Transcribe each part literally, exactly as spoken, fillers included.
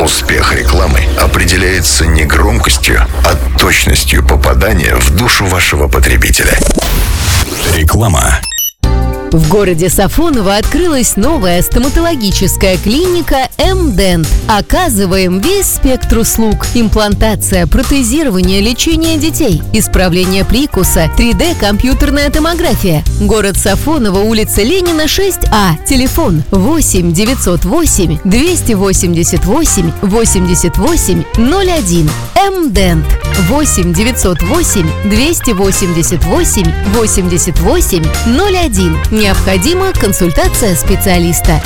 Успех рекламы определяется не громкостью, а точностью попадания в душу вашего потребителя. Реклама. В городе Сафоново открылась новая стоматологическая клиника «М-Дент». Оказываем весь спектр услуг: имплантация, протезирование, лечение детей, исправление прикуса, три дэ компьютерная томография. Город Сафоново, улица Ленина, шесть А. Телефон восемь девятьсот восемь двести восемьдесят восемь восемьдесят восемь ноль один. «М-Дент» восемь девятьсот восемь двести восемьдесят восемь восемьдесят восемь ноль один. Необходима консультация специалиста.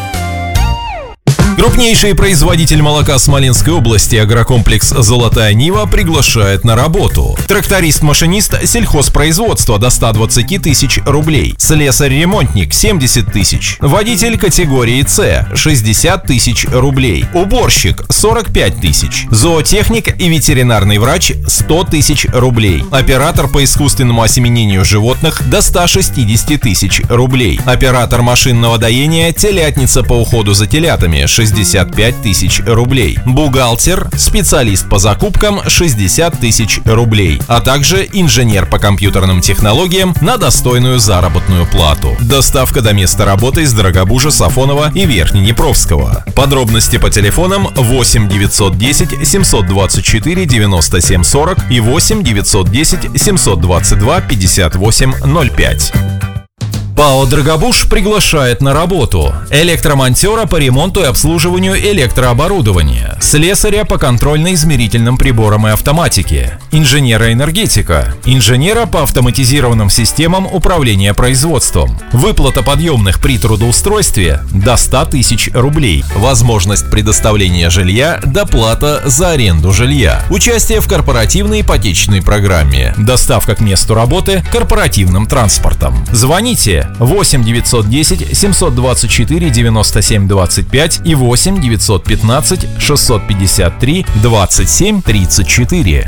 Крупнейший производитель молока Смоленской области агрокомплекс «Золотая Нива» приглашает на работу. Тракторист-машинист сельхозпроизводства до ста двадцати тысяч рублей. Слесарь-ремонтник семьдесят тысяч. Водитель категории С шестьдесят тысяч рублей. Уборщик сорок пять тысяч. Зоотехник и ветеринарный врач сто тысяч рублей. Оператор по искусственному осеменению животных до ста шестидесяти тысяч рублей. Оператор машинного доения, телятница по уходу за телятами шестьдесят пять тысяч рублей. Бухгалтер, специалист по закупкам шестьдесят тысяч рублей, а также инженер по компьютерным технологиям на достойную заработную плату. Доставка до места работы из Дорогобужа, Сафонова и Верхнеднепровского. Подробности по телефонам восемь девятьсот десять семьсот двадцать четыре девяносто семь сорок и восемь девятьсот десять семьсот двадцать два пятьдесят восемь ноль пять. ПАО «Дорогобуж» приглашает на работу электромонтера по ремонту и обслуживанию электрооборудования, слесаря по контрольно-измерительным приборам и автоматике, инженера-энергетика, инженера по автоматизированным системам управления производством. Выплата подъемных при трудоустройстве до ста тысяч рублей. Возможность предоставления жилья, доплата за аренду жилья. Участие в корпоративной ипотечной программе. Доставка к месту работы корпоративным транспортом. Звоните восемь девятьсот десять семьсот двадцать четыре девяносто семь двадцать пять и восемь девятьсот пятнадцать шестьсот пятьдесят три двадцать семь тридцать четыре.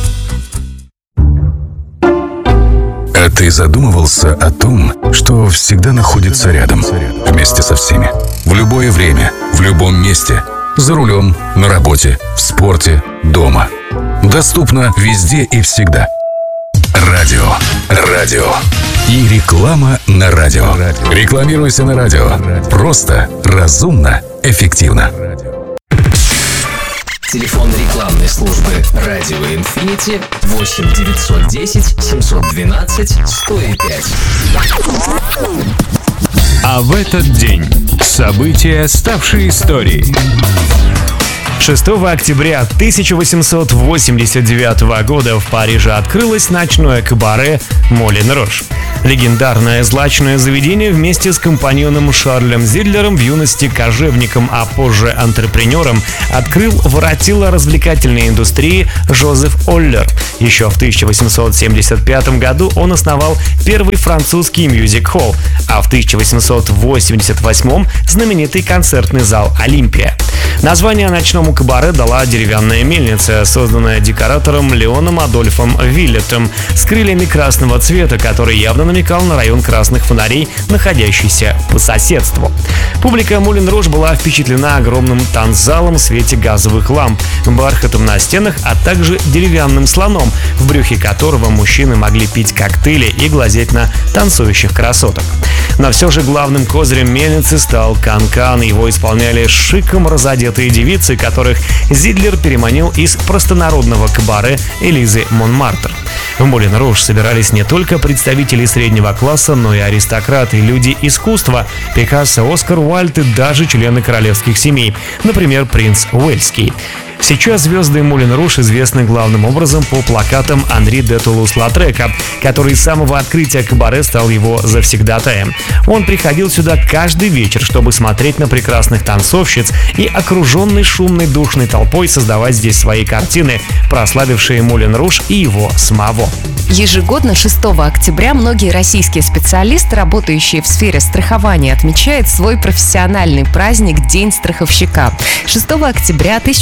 А ты задумывался о том, что всегда находится рядом, вместе со всеми, в любое время, в любом месте, за рулем, на работе, в спорте, дома. Доступно везде и всегда. Радио. Радио. И реклама на радио. Рекламируйся на радио. Просто, разумно, эффективно. Телефон рекламной службы «Радио Инфинити» восемь девятьсот десять семьсот двенадцать сто пять. А в этот день события, ставшие историей. шестого октября тысяча восемьсот восемьдесят девятого года в Париже открылось ночное кабаре «Мулен Руж». Легендарное злачное заведение вместе с компаньоном Шарлем Зидлером, в юности кожевником, а позже антрепренером, открыл воротило развлекательной индустрии Жозеф Оллер. Еще в тысяча восемьсот семьдесят пятом году он основал первый французский мюзик-холл, а в тысяча восемьсот восемьдесят восьмом знаменитый концертный зал «Олимпия». Название ночному кабаре дала деревянная мельница, созданная декоратором Леоном Адольфом Виллетом с крыльями красного цвета, который явно намекал на район красных фонарей, находящийся по соседству. Публика Мулен Руж была впечатлена огромным танцзалом в свете газовых ламп, бархатом на стенах, а также деревянным слоном, в брюхе которого мужчины могли пить коктейли и глазеть на танцующих красоток. Но все же главным козырем мельницы стал канкан. Его исполняли шиком разодетые девицы, которых Зидлер переманил из простонародного кабаре Элизы Монмартр. В Мулен Руж собирались не только представители среднего класса, но и аристократы, люди искусства, Пикассо, Оскар Уайльд и даже члены королевских семей, например, принц Уэльский. Сейчас звезды Мулен Руж известны главным образом по плакатам Анри де Тулус-Латрека, который с самого открытия кабаре стал его завсегдатаем. Он приходил сюда каждый вечер, чтобы смотреть на прекрасных танцовщиц и, окруженный шумной душной толпой, создавать здесь свои картины, прославившие Мулен Руж и его самого. Ежегодно шестого октября многие российские специалисты, работающие в сфере страхования, отмечают свой профессиональный праздник День страховщика. шестого октября тысяча девятьсот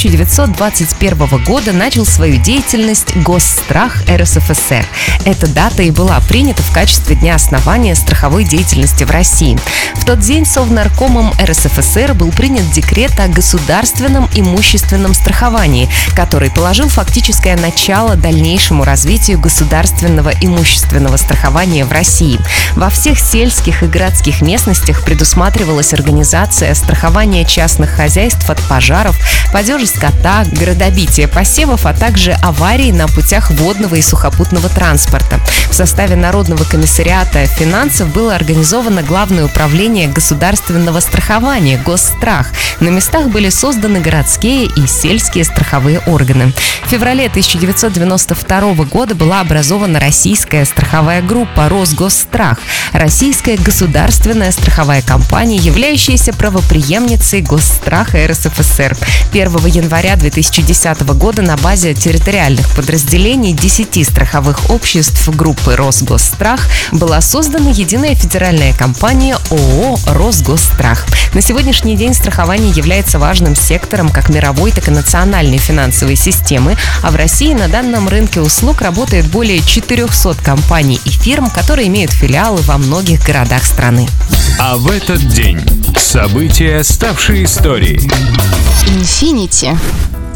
девятьсот двадцать первого года начал свою деятельность Госстрах эр эс эф эс эр. Эта дата и была принята в качестве дня основания страховой деятельности в России. В тот день Совнаркомом эр эс эф эс эр был принят декрет о государственном имущественном страховании, который положил фактическое начало дальнейшему развитию государственного имущественного страхования в России. Во всех сельских и городских местностях предусматривалась организация страхования частных хозяйств от пожаров, падежи скота, градобития посевов, а также аварий на путях водного и сухопутного транспорта. В составе Народного комиссариата финансов было организовано Главное управление государственного страхования Госстрах. На местах были созданы городские и сельские страховые органы. В феврале тысяча девятьсот девяносто второго года была образована российская страховая группа Росгосстрах, российская государственная страховая компания, являющаяся правопреемницей Госстраха эр эс эф эс эр. первого января две тысячи десятого года на базе территориальных подразделений десяти страховых обществ группы Росгосстрах была создана единая федеральная компания ООО «Росгосстрах». На сегодняшний день страхование является важным сектором как мировой, так и национальной финансовой системы, а в России на данном рынке услуг работает более четырехсот компаний и фирм, которые имеют филиалы во многих городах страны. А в этот день события, ставшие историей. Infinity.